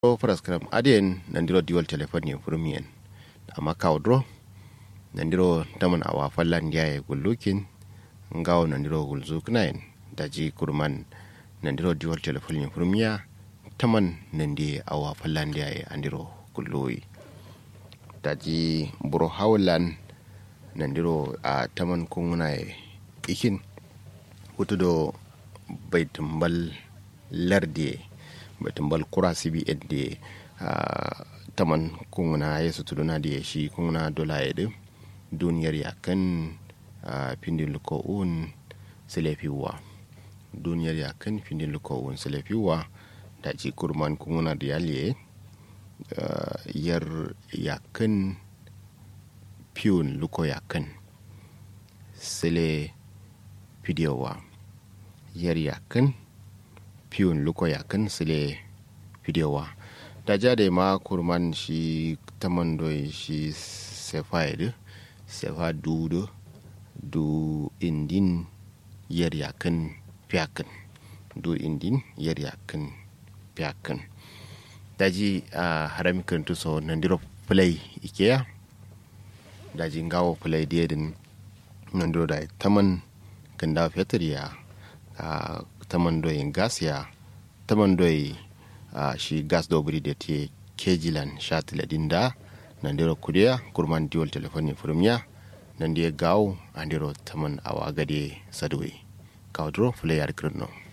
Fraskram aden nandiro dual telephone furumien amma kawdro nandiro taman awa fallan yaye gullukin ngaw nandiro gulzu knaen daji kurman nandiro dual telephone furumia taman nandi awa fallan yaye andiro gulloyi daji buro hawlan nandiro a taman kungunaye ikin hutudo baitumbal lardi batumbal kura sibi edde taman kunguna yesu tuduna da shi kunguna dola yede duniyar yakan pindin luko un selefiwa duniyar yakan pindin luko un selefiwa da ji kurman kunguna da yaliye yar yakan piyun luko yakan sele fidiyowa yar yakan piyun luko yakan sile fidiyowa da jade ma kurman shi tamandoi shi sefa dudu du indin yar yakan fiyakan du indin yar yakan fiyakan daji a harami kantu so nandiro play ikea daji ngawo play diedin nandiro da taman kanda fetriya taman doyin gas ya taman doyi shi gas dobri da te kejilan shatiladin da nan dero kudiya kurman diwol telefoni furumya nan dia gawo andiro taman awa gade sadwe kawdro flay ar krno